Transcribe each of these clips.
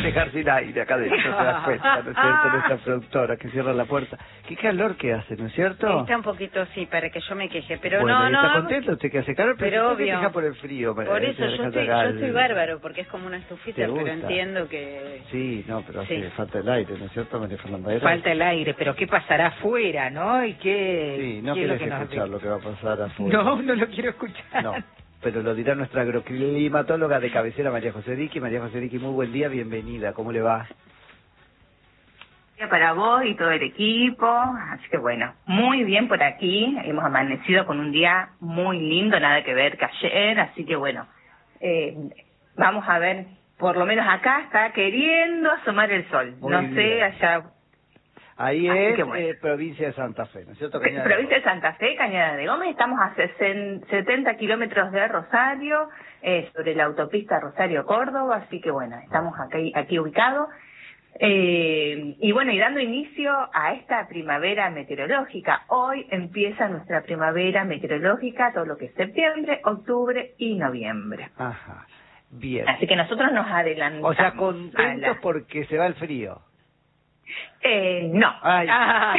dejar sin aire acá adentro, te das cuenta, ¿no es cierto? Nuestra productora que cierra la puerta. Qué calor que hace, ¿no es cierto? Está un poquito, sí, para que yo me queje, pero bueno, no, ¿está contento usted que hace calor? Pero usted se obvio. queja por el frío. Por eso yo estoy bárbaro, porque es como una estufita, pero entiendo que... Sí, no, pero hace falta el aire, ¿no es cierto, María Fernanda? Falta el aire, pero ¿qué pasará afuera, no? ¿Y qué? Sí, no querés escuchar lo que va a pasar afuera. No, no lo quiero escuchar. No, pero lo dirá nuestra agroclimatóloga de cabecera, María José Diqui. María José Diqui, muy buen día, bienvenida. ¿Cómo le va? Para vos y todo el equipo, así que bueno, muy bien por aquí, hemos amanecido con un día muy lindo, nada que ver que ayer, así que bueno, vamos a ver, por lo menos acá está queriendo asomar el sol, muy no bien. sé, allá... Ahí es provincia de Santa Fe, ¿no es cierto? Provincia de Santa Fe, Cañada de Gómez, estamos a 70 kilómetros de Rosario, sobre la autopista Rosario-Córdoba, así que bueno, estamos aquí ubicados. Y bueno, y dando inicio a esta primavera meteorológica. Hoy empieza nuestra primavera meteorológica, todo lo que es septiembre, octubre y noviembre. Ajá, bien. Así que nosotros nos adelantamos. O sea, contentos porque se va el frío. No. Ay,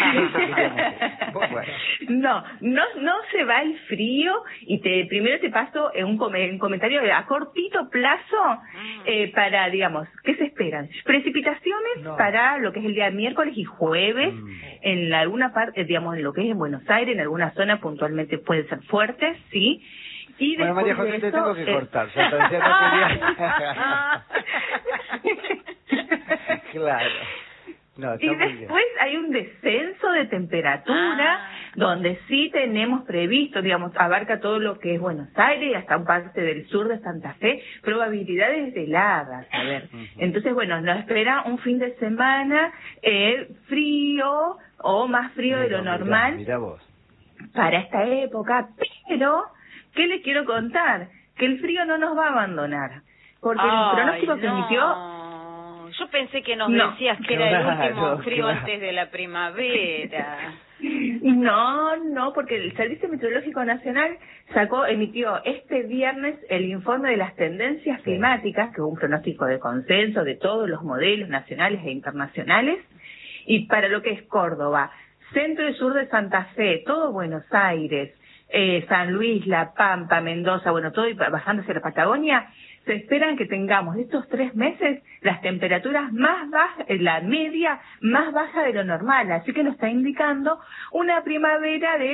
no se va el frío y primero te paso un comentario a cortito plazo para, digamos, ¿qué se esperan? Precipitaciones para lo que es el día miércoles y jueves en alguna parte, digamos, en lo que es en Buenos Aires, en alguna zona puntualmente pueden ser fuertes, sí. Y bueno, María José, te tengo que cortar. Claro. No, y después hay un descenso de temperatura donde sí tenemos previsto, digamos, abarca todo lo que es Buenos Aires y hasta un parte del sur de Santa Fe, probabilidades de heladas, a ver. Entonces, bueno, nos espera un fin de semana frío o más frío de lo normal mira vos. Para esta época, pero, ¿qué les quiero contar? Que el frío no nos va a abandonar, porque el pronóstico que emitió... Yo pensé que nos decías que era el último frío antes de la primavera. No, porque el Servicio Meteorológico Nacional emitió este viernes el informe de las tendencias climáticas, que es un pronóstico de consenso de todos los modelos nacionales e internacionales, y para lo que es Córdoba, centro y sur de Santa Fe, todo Buenos Aires, San Luis, La Pampa, Mendoza, bueno, todo y bajando hacia la Patagonia, se esperan que tengamos estos 3 meses las temperaturas más bajas, la media más baja de lo normal, así que nos está indicando una primavera de